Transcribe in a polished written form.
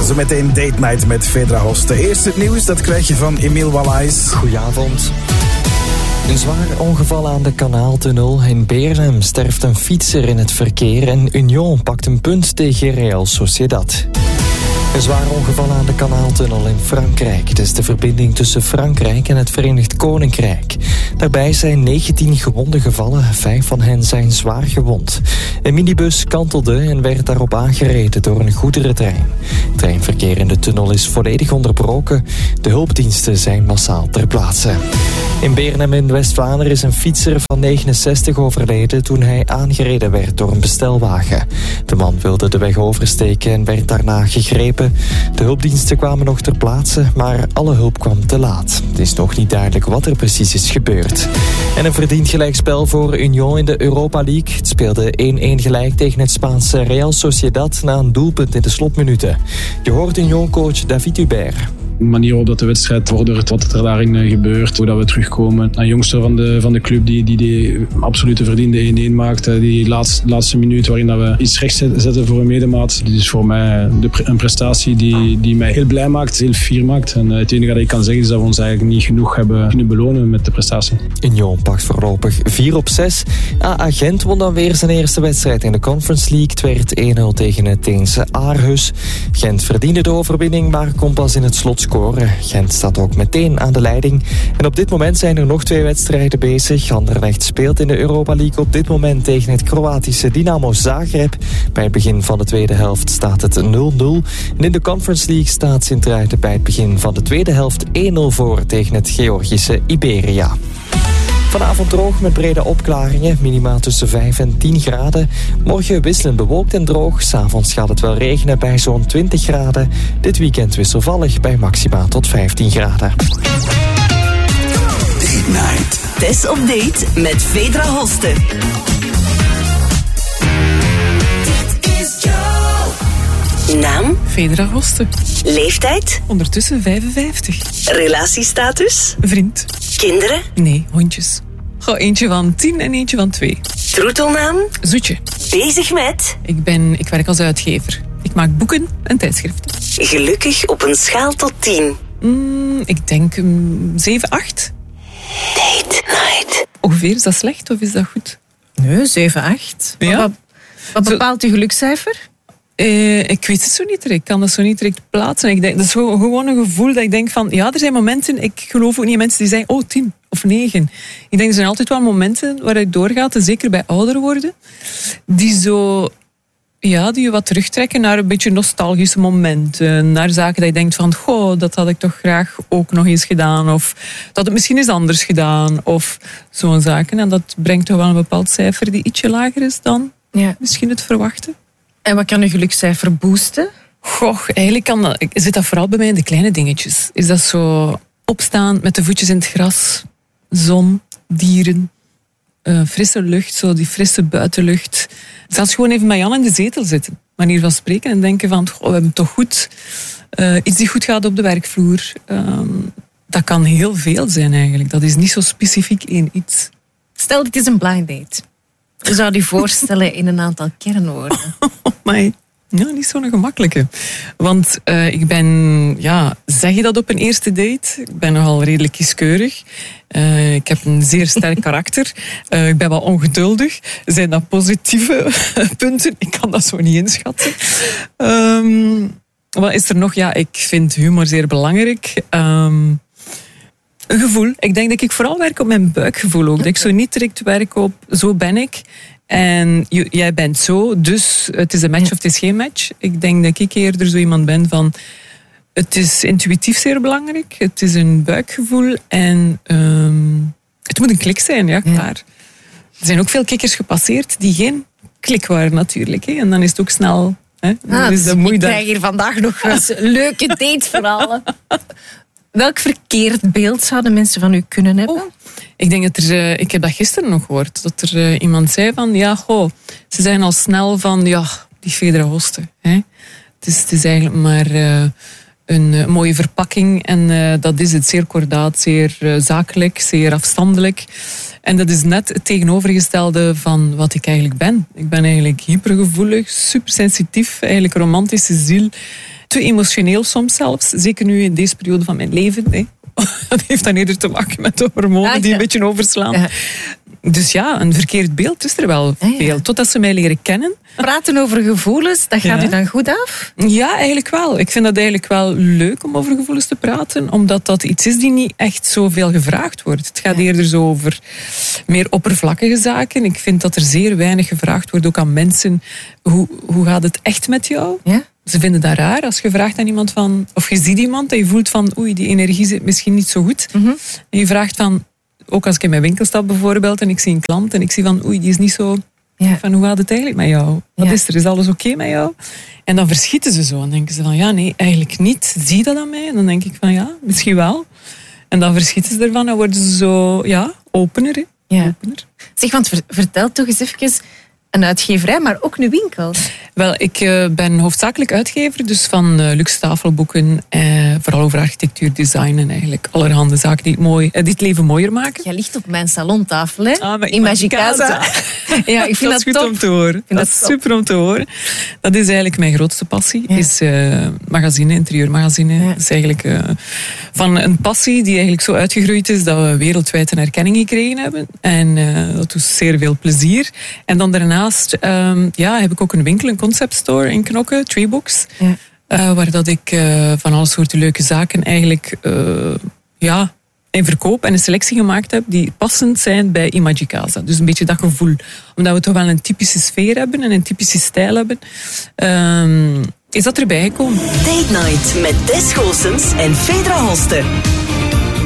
Zometeen Date Night met Vedra Hoste. Eerst het nieuws, dat krijg je van Emiel Wallaes. Goedenavond. Een zwaar ongeval aan de Kanaaltunnel. In Beernem sterft een fietser in het verkeer en Union pakt een punt tegen Real Sociedad. Een zwaar ongeval aan de Kanaaltunnel in Frankrijk. Het is de verbinding tussen Frankrijk en het Verenigd Koninkrijk. Daarbij zijn 19 gewonden gevallen, 5 van hen zijn zwaar gewond. Een minibus kantelde en werd daarop aangereden door een goederentrein. Het treinverkeer in de tunnel is volledig onderbroken. De hulpdiensten zijn massaal ter plaatse. In Beernem in West-Vlaanderen is een fietser van 69 overleden toen hij aangereden werd door een bestelwagen. De man wilde de weg oversteken en werd daarna gegrepen. De hulpdiensten kwamen nog ter plaatse, maar alle hulp kwam te laat. Het is nog niet duidelijk wat er precies is gebeurd. En een verdiend gelijkspel voor Union in de Europa League. Het speelde 1-1 gelijk tegen het Spaanse Real Sociedad na een doelpunt in de slotminuten. Je hoort Union-coach David Hubert. De manier waarop dat de wedstrijd vordert, wat er daarin gebeurt, hoe dat we terugkomen. Een jongster van de club die absolute verdiende 1-1 maakte. Die laatste minuut waarin dat we iets recht zetten voor een medemaat. Dit is voor mij een prestatie die mij heel blij maakt, heel fier maakt. En het enige dat ik kan zeggen is dat we ons eigenlijk niet genoeg hebben kunnen belonen met de prestatie. Union pakt voorlopig 4-6. AA Gent won dan weer zijn eerste wedstrijd in de Conference League. Het werd 1-0 tegen het Deense Aarhus. Gent verdiende de overwinning, maar komt pas in het slot scoren. Gent staat ook meteen aan de leiding. En op dit moment zijn er nog 2 wedstrijden bezig. Anderlecht speelt in de Europa League op dit moment tegen het Kroatische Dinamo Zagreb. Bij het begin van de tweede helft staat het 0-0. En in de Conference League staat Sint-Truiden bij het begin van de tweede helft 1-0 voor tegen het Georgische Iberia. Vanavond droog met brede opklaringen, minima tussen 5 en 10 graden. Morgen wisselend bewolkt en droog. 's Avonds gaat het wel regenen bij zo'n 20 graden. Dit weekend wisselvallig bij maxima tot 15 graden. Date Night. Test op date met Vedra Hoste. Dit is Joe. Naam? Vedra Hoste. Leeftijd? Ondertussen 55. Relatiestatus? Vriend. Kinderen? Nee, hondjes. Eentje van 10 en eentje van 2. Troetelnaam? Zoetje. Bezig met? Ik werk als uitgever. Ik maak boeken en tijdschriften. Gelukkig op een schaal tot 10. Ik denk 7, 8. Date Night. Ongeveer, is dat slecht of is dat goed? Nee, 7, 8. Ja. Wat bepaalt uw gelukscijfer? Ik weet het zo niet direct. Ik kan dat zo niet direct plaatsen. Ik denk, dat is gewoon een gevoel dat ik denk van... Ja, er zijn momenten... Ik geloof ook niet in mensen die zeggen... 10 of 9. Ik denk, er zijn altijd wel momenten waar het doorgaat. En zeker bij ouder worden. Die zo... Ja, die je wat terugtrekken naar een beetje nostalgische momenten. Naar zaken dat je denkt van... Goh, dat had ik toch graag ook nog eens gedaan. Of dat het misschien eens anders gedaan. Of zo'n zaken. En dat brengt toch wel een bepaald cijfer die ietsje lager is dan misschien het verwachten. En wat kan een gelukscijfer boosten? Eigenlijk zit dat vooral bij mij in de kleine dingetjes. Is dat zo opstaan met de voetjes in het gras, zon, dieren, frisse lucht, zo die frisse buitenlucht. Zelfs gewoon even met Jan in de zetel zitten, manier van spreken en denken van, we hebben het toch goed. Iets die goed gaat op de werkvloer. Dat kan heel veel zijn eigenlijk. Dat is niet zo specifiek één iets. Stel, dit is een blind date. Je zou die voorstellen in een aantal kernwoorden. Maar ja, niet zo'n gemakkelijke. Want ik ben, zeg je dat op een eerste date? Ik ben nogal redelijk kieskeurig. Ik heb een zeer sterk karakter. Ik ben wat ongeduldig. Zijn dat positieve punten? Ik kan dat zo niet inschatten. Wat is er nog? Ja, ik vind humor zeer belangrijk. Een gevoel. Ik denk dat ik vooral werk op mijn buikgevoel ook. Dat ik zo niet direct werk op, zo ben ik. En jij bent zo, dus het is een match of het is geen match. Ik denk dat ik eerder zo iemand ben van... Het is intuïtief zeer belangrijk. Het is een buikgevoel. En het moet een klik zijn, ja, klaar. Er zijn ook veel kikkers gepasseerd die geen klik waren natuurlijk. Hè. En dan is het ook snel... Hè. Ik krijg hier vandaag nog eens leuke dateverhalen. Welk verkeerd beeld zouden mensen van u kunnen hebben? Ik denk dat ik heb dat gisteren nog gehoord. Dat er iemand zei van, ze zijn al snel van, die Vedra Hoste. Hè? Het is eigenlijk maar een mooie verpakking. En dat is het zeer kordaat, zeer zakelijk, zeer afstandelijk. En dat is net het tegenovergestelde van wat ik eigenlijk ben. Ik ben eigenlijk hypergevoelig, supersensitief, eigenlijk romantische ziel. te emotioneel soms zelfs. Zeker nu in deze periode van mijn leven. Hè. Dat heeft dan eerder te maken met de hormonen die een beetje overslaan. Ja. Dus ja, een verkeerd beeld is er wel veel. Totdat ze mij leren kennen. Praten over gevoelens, dat gaat u dan goed af? Ja, eigenlijk wel. Ik vind dat eigenlijk wel leuk om over gevoelens te praten, omdat dat iets is die niet echt zoveel gevraagd wordt. Het gaat eerder zo over meer oppervlakkige zaken. Ik vind dat er zeer weinig gevraagd wordt, ook aan mensen. Hoe gaat het echt met jou? Ja? Ze vinden dat raar als je vraagt aan iemand van, of je ziet iemand en je voelt van, oei, die energie zit misschien niet zo goed. Mm-hmm. En je vraagt van, ook als ik in mijn winkel stap bijvoorbeeld en ik zie een klant en ik zie van, oei, die is niet zo... Ja. Van, hoe gaat het eigenlijk met jou? Wat is er? Is alles oké met jou? En dan verschieten ze zo en denken ze van, ja, nee, eigenlijk niet. Zie je dat aan mij? En dan denk ik van, ja, misschien wel. En dan verschieten ze ervan en worden ze zo, opener. Ja. Opener. Zeg, want vertel toch eens even... Een uitgeverij, maar ook een winkel. Wel, ik ben hoofdzakelijk uitgever, dus van luxe tafelboeken, vooral over architectuur, design en eigenlijk allerhande zaken die het leven mooier maken. Jij ligt op mijn salontafel, hè? In Magicasa. Ja, ik vind dat goed top. Om te horen. Dat is super om te horen. Dat is eigenlijk mijn grootste passie, is magazine, interieurmagazine. Ja. Dat is eigenlijk van een passie die eigenlijk zo uitgegroeid is dat we wereldwijd een erkenning gekregen hebben. En dat doet zeer veel plezier. En dan daarnaast heb ik ook een winkel, een concept store in Knokke, Treebooks. Ja. Waar dat ik van alle soorten leuke zaken eigenlijk in verkoop en een selectie gemaakt heb die passend zijn bij Imagicasa. Dus een beetje dat gevoel. Omdat we toch wel een typische sfeer hebben en een typische stijl hebben. Is dat erbij gekomen. Date Night met Tess Goossens en Fedra Holsten.